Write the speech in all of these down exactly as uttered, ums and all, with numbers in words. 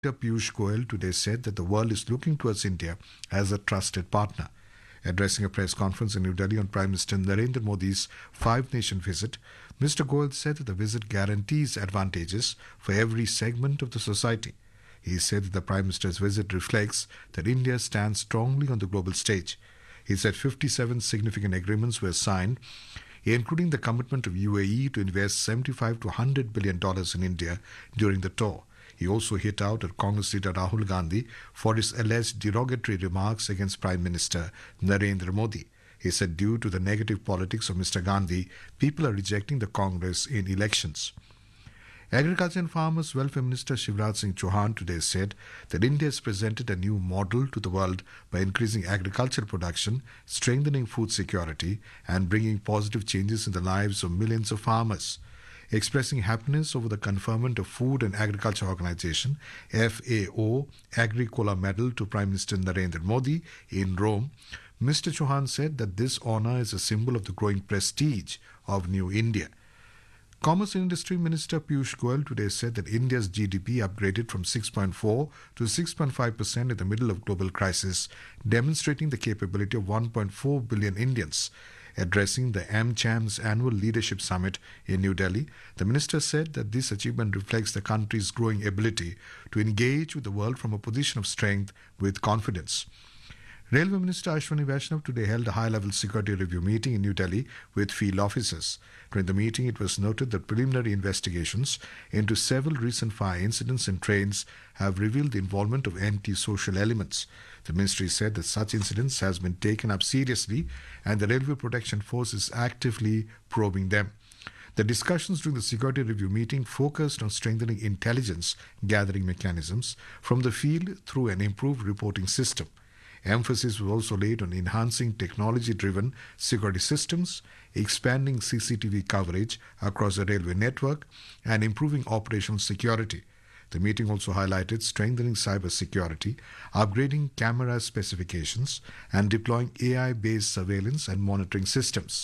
Piyush Goyal today said that the world is looking towards India as a trusted partner. Addressing a press conference in New Delhi on Prime Minister Narendra Modi's five-nation visit, Mister Goyal said that the visit guarantees advantages for every segment of the society. He said that the Prime Minister's visit reflects that India stands strongly on the global stage. He said fifty-seven significant agreements were signed, including the commitment of U A E to invest seventy-five to one hundred billion dollars in India during the tour. He also hit out at Congress leader Rahul Gandhi for his alleged derogatory remarks against Prime Minister Narendra Modi. He said due to the negative politics of Mister Gandhi, people are rejecting the Congress in elections. Agriculture and Farmers Welfare Minister Shivraj Singh Chauhan today said that India has presented a new model to the world by increasing agricultural production, strengthening food security, and bringing positive changes in the lives of millions of farmers. Expressing happiness over the conferment of Food and Agriculture Organization F A O Agricola Medal to Prime Minister Narendra Modi in Rome, Mister Chauhan said that this honour is a symbol of the growing prestige of New India. Commerce and Industry Minister Piyush Goyal today said that India's G D P upgraded from six point four to six point five percent in the middle of global crisis, demonstrating the capability of one point four billion Indians. Addressing the AmCham's annual leadership summit in New Delhi, the minister said that this achievement reflects the country's growing ability to engage with the world from a position of strength with confidence. Railway Minister Ashwini Vaishnav today held a high-level security review meeting in New Delhi with field officers. During the meeting, it was noted that preliminary investigations into several recent fire incidents in trains have revealed the involvement of anti-social elements. The ministry said that such incidents has been taken up seriously and the Railway Protection Force is actively probing them. The discussions during the security review meeting focused on strengthening intelligence gathering mechanisms from the field through an improved reporting system. Emphasis was also laid on enhancing technology-driven security systems, expanding C C T V coverage across the railway network, and improving operational security. The meeting also highlighted strengthening cyber security, upgrading camera specifications, and deploying A I-based surveillance and monitoring systems.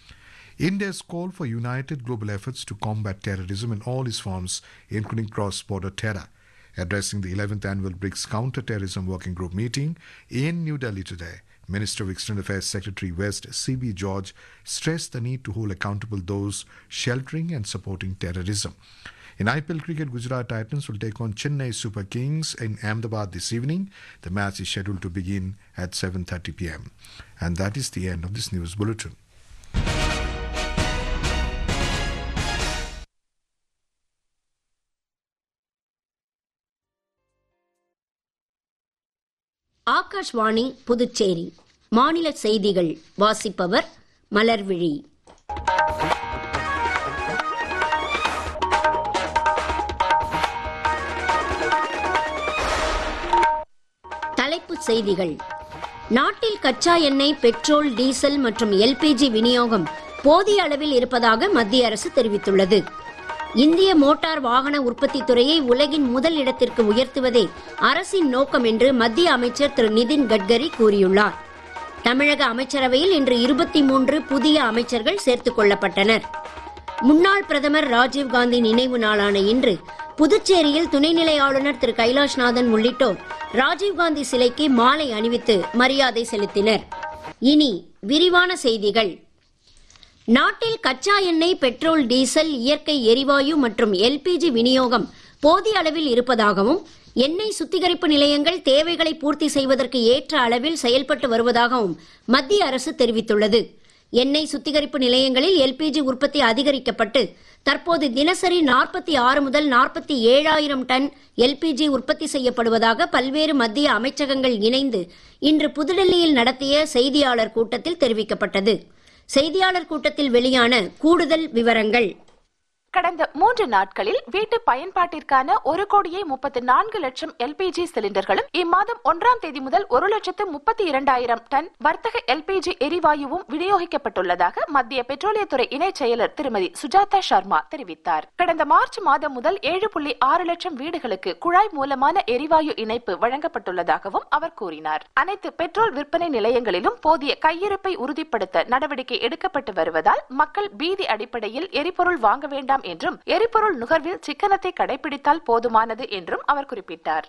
India has called for united global efforts to combat terrorism in all its forms, including cross-border terror. Addressing the eleventh annual BRICS Counter-Terrorism Working Group meeting in New Delhi today, Minister of External Affairs Secretary West C B George stressed the need to hold accountable those sheltering and supporting terrorism. In I P L cricket, Gujarat Titans will take on Chennai Super Kings in Ahmedabad this evening. The match is scheduled to begin at seven thirty p m And that is the end of this news bulletin. Akashvani Puducherry மாநில செய்திகள் வாசிப்பவர் மலர்விழி. தலைப்புச் செய்திகள். நாட்டில் கச்சா எண்ணெய், petrol, diesel மற்றும் LPG விநியோகம் போதிய அளவில் இருப்பதாக மத்திய அரசு தெரிவித்துள்ளது. இந்திய மோட்டார் வாகன உற்பத்தி துறையை உலகின் முதல் இடத்திற்கு உயர்த்துவதே அரசின் நோக்கம் என்று மத்திய அமைச்சர் திரு நிதின் கட்கரி கூறியுள்ளார். தமிழக அமைச்சரவையில் இன்று இருபத்தி மூன்று புதிய அமைச்சர்கள் சேர்த்துக் கொள்ளப்பட்டனர். முன்னாள் பிரதமர் ராஜீவ்காந்தி நினைவு நாளான இன்று புதுச்சேரியில் துணைநிலை ஆளுநர் திரு கைலாஷ்நாதன் உள்ளிட்டோர் ராஜீவ்காந்தி சிலைக்கு மாலை அணிவித்து மரியாதை செலுத்தினர். இனி விரிவான செய்திகள். நாட்டில் கச்சா எண்ணெய், பெட்ரோல், டீசல், இயற்கை எரிவாயு மற்றும் எல்பிஜி விநியோகம் போதிய அளவில் இருப்பதாகவும் எண்ணெய் சுத்திகரிப்பு நிலையங்கள் தேவைகளை பூர்த்தி செய்வதற்கு ஏற்ற அளவில் செயல்பட்டு வருவதாகவும் மத்திய அரசு தெரிவித்துள்ளது. எண்ணெய் சுத்திகரிப்பு நிலையங்களில் எல்பிஜி உற்பத்தி அதிகரிக்கப்பட்டு தற்போது தினசரி நாற்பத்தி ஆறு முதல் நாற்பத்தி ஏழாயிரம் டன் எல்பிஜி உற்பத்தி செய்யப்படுவதாக பல்வேறு மத்திய அமைச்சகங்கள் இணைந்து இன்று புதுடெல்லியில் நடத்திய செய்தியாளர் கூட்டத்தில் தெரிவிக்கப்பட்டது. செய்தியாளர் கூட்டத்தில் வெளியான கூடுதல் விவரங்கள். கடந்த மூன்று நாட்களில் வீட்டு பயன்பாட்டிற்கான ஒரு கோடியே முப்பத்தி நான்கு லட்சம் எல்பிஜி சிலிண்டர்களும் இம்மாதம் ஒன்றாம் தேதி முதல் ஒரு லட்சத்து முப்பத்தி இரண்டாயிரம் டன் வர்த்தக எல்பிஜி எரிவாயுவும் விநியோகிக்கப்பட்டுள்ளதாக மத்திய பெட்ரோலியத்துறை இணை செயலர் திருமதி சுஜாதா சர்மா தெரிவித்தார். கடந்த மார்ச் மாதம் முதல் ஏழு புள்ளி ஆறு லட்சம் வீடுகளுக்கு குழாய் மூலமான எரிவாயு இணைப்பு வழங்கப்பட்டுள்ளதாகவும் அவர் கூறினார். அனைத்து பெட்ரோல் விற்பனை நிலையங்களிலும் போதிய கையிருப்பை உறுதிப்படுத்த நடவடிக்கை எடுக்கப்பட்டு வருவதால் மக்கள் பீதி அடிப்படையில் எரிபொருள் வாங்க வேண்டாம் என்றும் எரிபொருள் நுகர்வில் சிக்கனத்தை கடைபிடித்தால் போதுமானது என்றும் அவர் குறிப்பிட்டார்.